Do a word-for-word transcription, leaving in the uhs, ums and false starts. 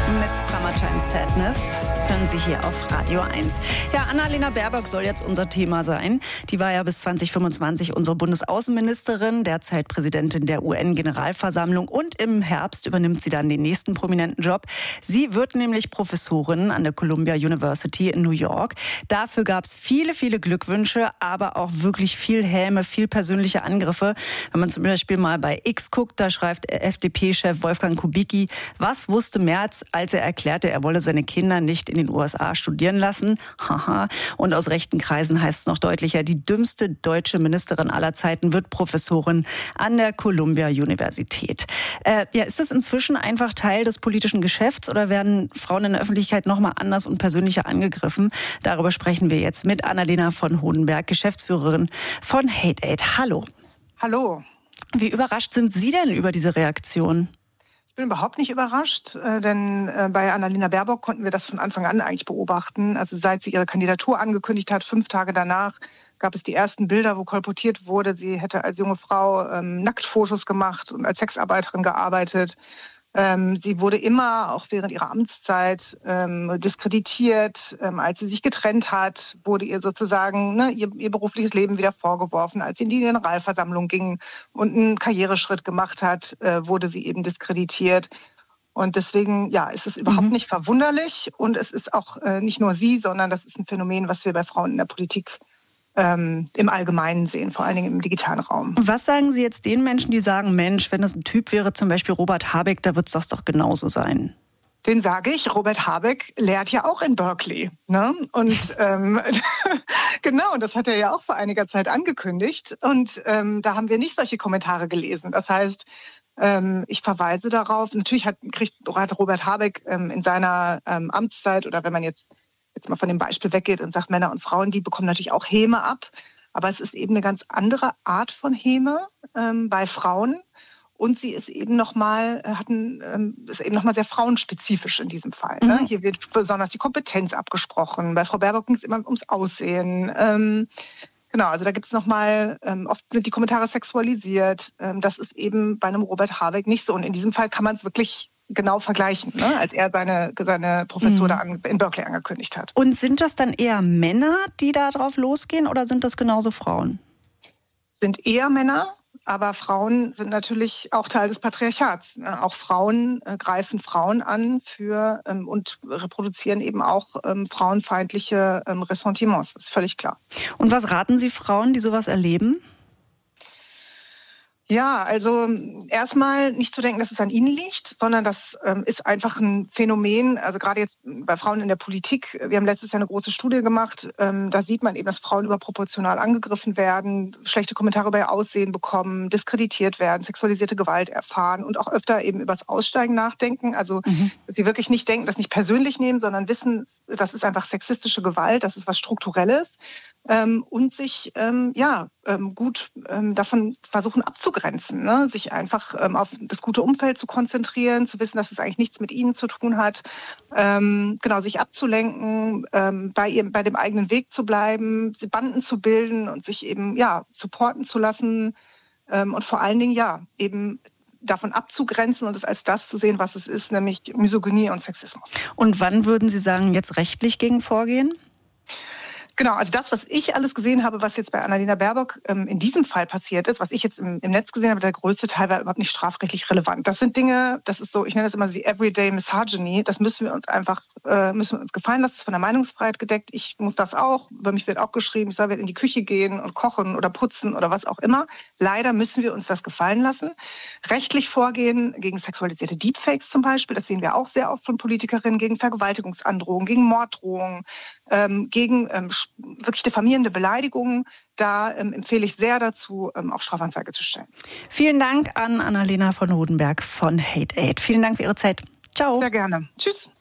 mit Summertime Sadness hören Sie hier auf Radio eins. Ja, Annalena Baerbock soll jetzt unser Thema sein. Die war ja bis zwanzig fünfundzwanzig unsere Bundesaußenministerin, derzeit Präsidentin der U N-Generalversammlung, und im Herbst übernimmt sie dann den nächsten prominenten Job. Sie wird nämlich Professorin an der Columbia University in New York. Dafür gab es viele, viele Glückwünsche, aber auch wirklich viel Häme, viel persönliche Angriffe. Wenn man zum Beispiel mal bei X guckt, da schreibt F D P-Chef Wolfgang Kubicki: Was wusste Merz, als er erklärte, er wolle seine Kinder nicht in den U S A studieren lassen? Haha. Und aus rechten Kreisen heißt es noch deutlicher: Die dümmste deutsche Ministerin aller Zeiten wird Professorin an der Columbia Universität. Äh, ja, ist das inzwischen einfach Teil des politischen Geschäfts oder werden Frauen in der Öffentlichkeit noch mal anders und persönlicher angegriffen? Darüber sprechen wir jetzt mit Annalena von Hodenberg, Geschäftsführerin von Hate Aid. Hallo. Hallo. Wie überrascht sind Sie denn über diese Reaktion? Ich bin überhaupt nicht überrascht, denn bei Annalena Baerbock konnten wir das von Anfang an eigentlich beobachten. Also seit sie ihre Kandidatur angekündigt hat, fünf Tage danach gab es die ersten Bilder, wo kolportiert wurde, sie hätte als junge Frau ähm, Nacktfotos gemacht und als Sexarbeiterin gearbeitet. Ähm, sie wurde immer, auch während ihrer Amtszeit, ähm, diskreditiert. Ähm, als sie sich getrennt hat, wurde ihr sozusagen ne, ihr, ihr berufliches Leben wieder vorgeworfen. Als sie in die Generalversammlung ging und einen Karriereschritt gemacht hat, äh, wurde sie eben diskreditiert. Und deswegen, ja, ist es überhaupt mhm. nicht verwunderlich. Und es ist auch äh, nicht nur sie, sondern das ist ein Phänomen, was wir bei Frauen in der Politik Ähm, im Allgemeinen sehen, vor allen Dingen im digitalen Raum. Was sagen Sie jetzt den Menschen, die sagen, Mensch, wenn das ein Typ wäre, zum Beispiel Robert Habeck, da wird es das doch genauso sein? Den sage ich, Robert Habeck lehrt ja auch in Berkeley. Ne? Und ähm, genau, das hat er ja auch vor einiger Zeit angekündigt. Und ähm, da haben wir nicht solche Kommentare gelesen. Das heißt, ähm, ich verweise darauf, natürlich hat, kriegt, hat Robert Habeck ähm, in seiner ähm, Amtszeit, oder wenn man jetzt jetzt mal von dem Beispiel weggeht und sagt, Männer und Frauen, die bekommen natürlich auch Häme ab. Aber es ist eben eine ganz andere Art von Häme ähm, bei Frauen. Und sie ist eben nochmal, ähm, ist eben noch mal sehr frauenspezifisch in diesem Fall. Ne? Mhm. Hier wird besonders die Kompetenz abgesprochen. Bei Frau Baerbock ging es immer ums Aussehen. Ähm, genau, also da gibt es nochmal, ähm, oft sind die Kommentare sexualisiert. Ähm, das ist eben bei einem Robert Habeck nicht so. Und in diesem Fall kann man es wirklich genau vergleichen, ne, als er seine, seine Professur mhm. da an, in Berkeley angekündigt hat. Und sind das dann eher Männer, die da drauf losgehen, oder sind das genauso Frauen? Sind eher Männer, aber Frauen sind natürlich auch Teil des Patriarchats. Ne? Auch Frauen äh, greifen Frauen an für ähm, und reproduzieren eben auch ähm, frauenfeindliche ähm, Ressentiments. Das ist völlig klar. Und was raten Sie Frauen, die sowas erleben? Ja, also erstmal nicht zu denken, dass es an ihnen liegt, sondern das ähm, ist einfach ein Phänomen, also gerade jetzt bei Frauen in der Politik. Wir haben letztes Jahr eine große Studie gemacht, ähm, da sieht man eben, dass Frauen überproportional angegriffen werden, schlechte Kommentare über ihr Aussehen bekommen, diskreditiert werden, sexualisierte Gewalt erfahren und auch öfter eben über das Aussteigen nachdenken. Also mhm. dass sie wirklich nicht denken, das nicht persönlich nehmen, sondern wissen, das ist einfach sexistische Gewalt, das ist was Strukturelles. Ähm, und sich ähm, ja ähm, gut ähm, davon versuchen abzugrenzen, ne? Sich einfach ähm, auf das gute Umfeld zu konzentrieren, zu wissen, dass es eigentlich nichts mit ihnen zu tun hat, ähm, genau, sich abzulenken, ähm, bei ihrem, bei dem eigenen Weg zu bleiben, Banden zu bilden und sich eben ja supporten zu lassen ähm, und vor allen Dingen ja eben davon abzugrenzen und es als das zu sehen, was es ist, nämlich Misogynie und Sexismus. Und wann würden Sie sagen, jetzt rechtlich gegen vorgehen? Genau, also das, was ich alles gesehen habe, was jetzt bei Annalena Baerbock ähm, in diesem Fall passiert ist, was ich jetzt im, im Netz gesehen habe, der größte Teil war überhaupt nicht strafrechtlich relevant. Das sind Dinge, das ist so, ich nenne das immer so die Everyday Misogyny, das müssen wir uns einfach, äh, müssen wir uns gefallen lassen, das ist von der Meinungsfreiheit gedeckt. Ich muss das auch, über mich wird auch geschrieben, ich soll in die Küche gehen und kochen oder putzen oder was auch immer. Leider müssen wir uns das gefallen lassen. Rechtlich vorgehen gegen sexualisierte Deepfakes zum Beispiel, das sehen wir auch sehr oft von Politikerinnen, gegen Vergewaltigungsandrohungen, gegen Morddrohungen, ähm, gegen ähm, wirklich diffamierende Beleidigungen. Da ähm, empfehle ich sehr dazu, ähm, auch Strafanzeige zu stellen. Vielen Dank an Annalena von Hodenberg von Hate Aid. Vielen Dank für Ihre Zeit. Ciao. Sehr gerne. Tschüss.